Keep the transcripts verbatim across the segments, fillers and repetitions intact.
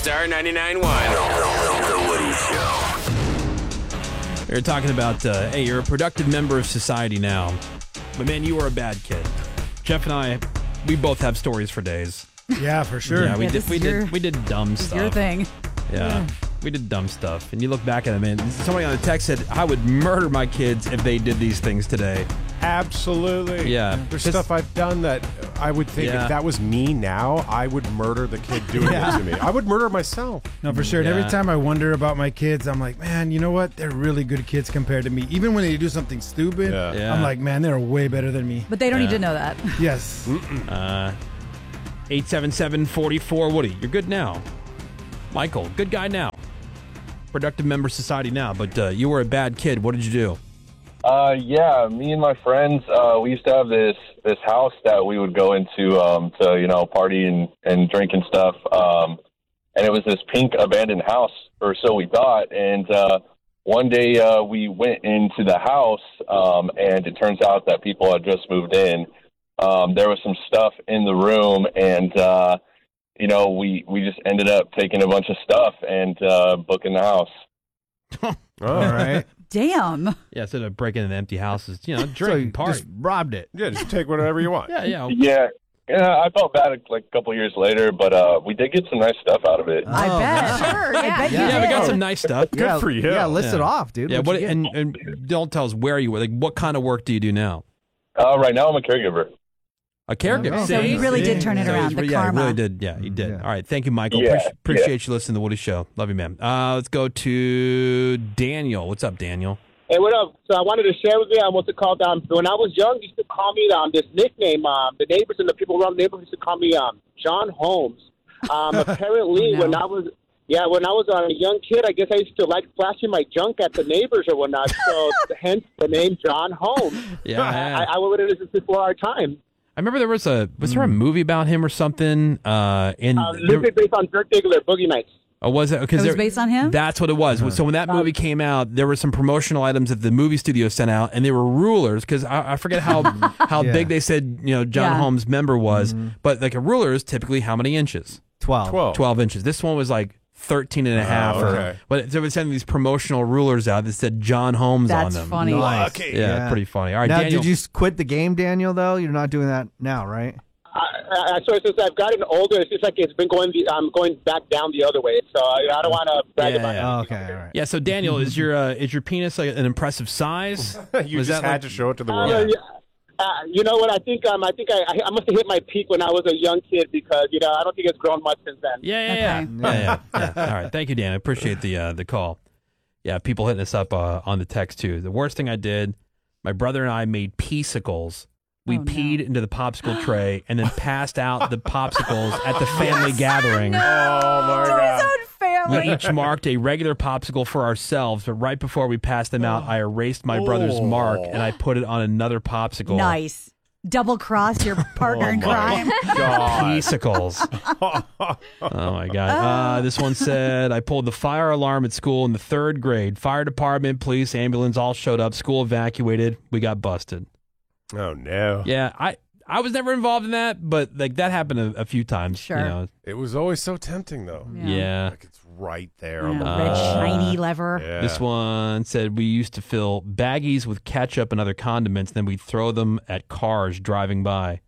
Star ninety-nine point one. The Woody Show. You're talking about, uh, hey, you're a productive member of society now. But, man, you were a bad kid. Jeff and I, we both have stories for days. Yeah, for sure. Yeah, we Yeah, did. this We is your- did. We did dumb It's stuff. your thing. Yeah. We did dumb stuff. And you look back at them, and somebody on the text said, I would murder my kids if they did these things today. Absolutely. Yeah. There's Just- stuff I've done that I would think Yeah. if that was me now, I would murder the kid doing Yeah. it to me. I would murder myself. No, for sure. And Yeah. every time I wonder about my kids, I'm like, man, you know what? They're really good kids compared to me. Even when they do something stupid, Yeah. Yeah. I'm like, man, they're way better than me. But they don't Yeah. need to know that. Yes. Uh, eight seven seven, four four, Woody. You're good now. Michael, good guy now. Productive member society now. But uh, you were a bad kid. What did you do? Uh, yeah, me and my friends, uh, we used to have this, this house that we would go into, um, to, you know, party and, and drink and stuff. Um, and it was this pink abandoned house, or so we thought. And, uh, one day, uh, we went into the house, um, and it turns out that people had just moved in. Um, there was some stuff in the room, and, uh, you know, we, we just ended up taking a bunch of stuff and, uh, booking the house. All right. Damn. Yeah, instead of breaking into empty houses, you know, So drink, you party. just robbed it. Yeah, just take whatever you want. Yeah, yeah. Yeah. Yeah, I felt bad like a couple years later, but uh, we did get some nice stuff out of it. I Oh, bet. man. Sure. I bet Yeah. you Yeah, we got did. some nice stuff. Good yeah, for you. Yeah, list it Yeah. off, dude. Yeah, What'd what you get? and, and don't tell us where you were. Like, what kind of work do you do now? Uh, right now, I'm a caregiver. A caregiver. Oh, So See? you really did See? turn it So around, he's the re- yeah, karma. he really did. Yeah, he did. Yeah. All right. Thank you, Michael. Yeah, Appreci- appreciate yeah. you listening to the Woody Show. Love you, man. Uh, let's go to Daniel. What's up, Daniel? Hey, what up? So I wanted to share with you, I want to call down. When I was young, they used to call me um, this nickname. Um, the neighbors and the people around the neighborhood used to call me um, John Holmes. Um, apparently, No. when I was yeah, when I was a young kid, I guess I used to like flashing my junk at the neighbors or whatnot. So hence the name John Holmes. Yeah, yeah. I, I would have this before our time. I remember there was a was there a movie about him or something? Uh, and Um, there- loosely based on Dirk Diggler, Boogie Nights. oh, was it? Because It was based on him? That's what it was. So when that movie came out, there were some promotional items that the movie studio sent out, and they were rulers. Because I, I forget how how Yeah. big they said you know John Yeah. Holmes' member was, but like a ruler is typically how many inches? twelve. Twelve. twelve inches. This one was like thirteen and a half. Oh, or, okay. but they were sending these promotional rulers out that said John Holmes on That's them. funny. Nice. Yeah, Yeah. pretty funny. All right, Now, Daniel. did you s- quit the game, Daniel, though? You're not doing that now, right? I, I, so since I've gotten older, it's just like it's been going the, um, going back down the other way. So I, I don't want to brag Yeah, about yeah. it. Oh, okay, all right. yeah, so Daniel, is your uh, is your penis like an impressive size? you Was just that had like- to show it to the Uh, world. yeah. Uh, you know what? I think um, I think I, I must have hit my peak when I was a young kid because you know I don't think it's grown much since then. Yeah, yeah, yeah. Okay. yeah, yeah, yeah. All right, thank you, Dan. I appreciate the uh, the call. Yeah, people hitting us up uh, on the text too. The worst thing I did, my brother and I made peasicles. We Oh, no. peed into the popsicle tray and then passed out the popsicles at the family gathering. Oh, my God. We Family. each marked a regular popsicle for ourselves, but right before we passed them out, I erased my brother's mark and I put it on another popsicle. Nice. Double cross your partner in crime. God. Peasicles. Oh my god! Uh, this one said I pulled the fire alarm at school in the third grade. Fire department, police, ambulance all showed up. School evacuated. We got busted. Oh, no. Yeah, I I was never involved in that, but like that happened a, a few times. Sure. You know? It was always so tempting, though. Yeah. Like it's right there on Yeah, the red Uh, shiny lever. Yeah. This one said we used to fill baggies with ketchup and other condiments, then we'd throw them at cars driving by.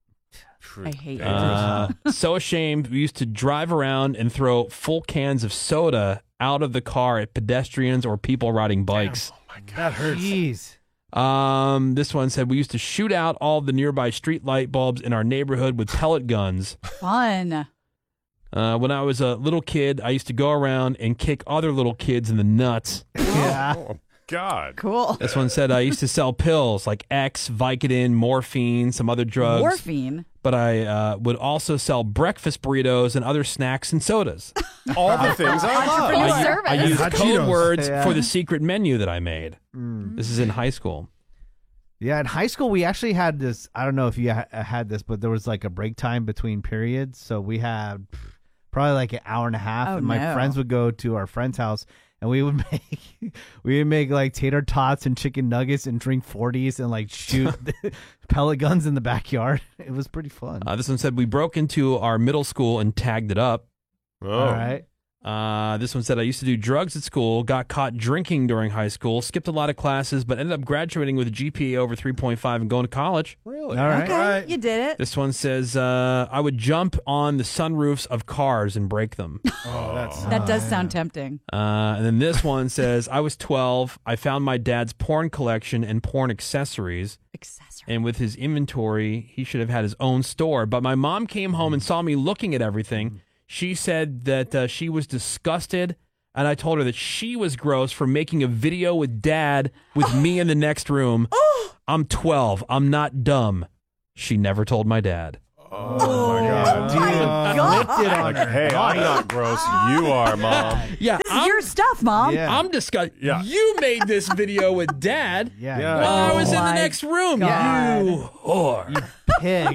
I hate Uh, so ashamed. We used to drive around and throw full cans of soda out of the car at pedestrians or people riding bikes. That hurts. Jeez. Um, this one said we used to shoot out all the nearby street light bulbs in our neighborhood with pellet guns. Fun. Uh, when I was a little kid, I used to go around and kick other little kids in the nuts. Yeah. Oh, God. Cool. This one said I used to sell pills like X, Vicodin, morphine, some other drugs. Morphine. But I uh, would also sell breakfast burritos and other snacks and sodas. All the things I love. Entrepreneur I, service. I used Hot code Cheetos. words Yeah. for the secret menu that I made. Mm. This is in high school. Yeah, in high school, we actually had this. I don't know if you ha- had this, but there was like a break time between periods. So we had probably like an hour and a half. Oh, and my no. friends would go to our friend's house and we would make we would make like tater tots and chicken nuggets and drink forties and like shoot pellet guns in the backyard. It was pretty fun. Uh, this one said we broke into our middle school and tagged it up. Oh. All right. Uh, this one said, I used to do drugs at school, got caught drinking during high school, skipped a lot of classes, but ended up graduating with a G P A over three point five and going to college. Really? All right. Okay, Right. you did it. This one says, uh, I would jump on the sunroofs of cars and break them. Oh, that's That does sound tempting. Uh, and then this one says, I was twelve. I found my dad's porn collection and porn accessories. Accessory. And with his inventory, he should have had his own store. But my mom came home and saw me looking at everything. She said that uh, she was disgusted. And I told her that she was gross for making a video with dad with me in the next room. I'm twelve. I'm not dumb. She never told my dad. Oh, my God. Dude, flipped it on Like, her. hey, I'm not gross. You are, Mom. Yeah, This is I'm, your stuff, Mom. Yeah. I'm disgusted. Yeah. You made this video with dad Yeah. Yeah. while I was in the my next room. God. You whore. Pig.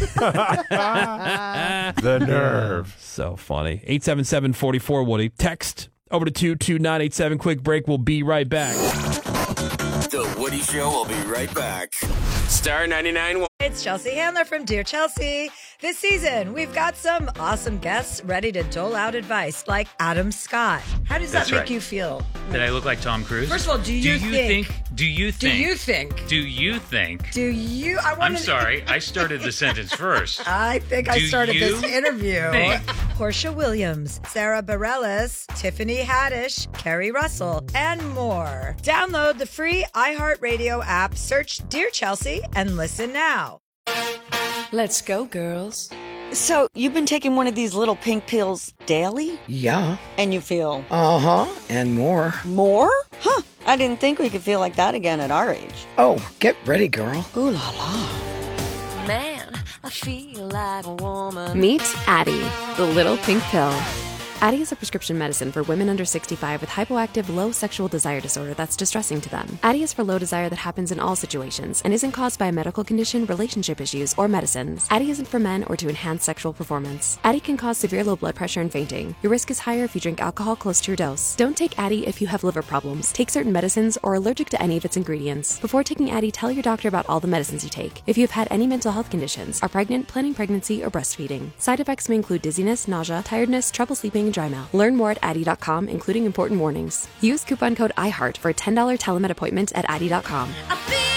The nerve. So funny. eight seven seven, four four, Woody. Text over to two two nine eight seven. Quick break. We'll be right back. The Woody Show will be right back. Star ninety-nine. It's Chelsea Handler from Dear Chelsea. This season, we've got some awesome guests ready to dole out advice, like Adam Scott. How does That's that make right. you feel? Did I look like Tom Cruise? First of all, do you do you think- think? Do you Do think? you think? Do you think? Do you? I I'm want sorry, I started the sentence first. I think I Do started you this interview. think? Portia Williams, Sarah Bareilles, Tiffany Haddish, Kerry Russell, and more. Download the free iHeartRadio app, search Dear Chelsea, and listen now. Let's go, girls. So, you've been taking one of these little pink pills daily? Yeah. And you feel Uh-huh. And more. more? Huh. I didn't think we could feel like that again at our age. Oh, get ready, girl. Ooh la la. Man, I feel like a woman. Meet Addie, the little pink pill. Addie is a prescription medicine for women under sixty-five with hypoactive low sexual desire disorder that's distressing to them. Addie is for low desire that happens in all situations and isn't caused by a medical condition, relationship issues, or medicines. Addie isn't for men or to enhance sexual performance. Addie can cause severe low blood pressure and fainting. Your risk is higher if you drink alcohol close to your dose. Don't take Addie if you have liver problems, take certain medicines, or are allergic to any of its ingredients. Before taking Addie, tell your doctor about all the medicines you take. If you've had any mental health conditions, are pregnant, planning pregnancy, or breastfeeding. Side effects may include dizziness, nausea, tiredness, trouble sleeping, and dry mouth. Learn more at Addie dot com, including important warnings. Use coupon code I heart for a ten dollars telemed appointment at Addie dot com. I feel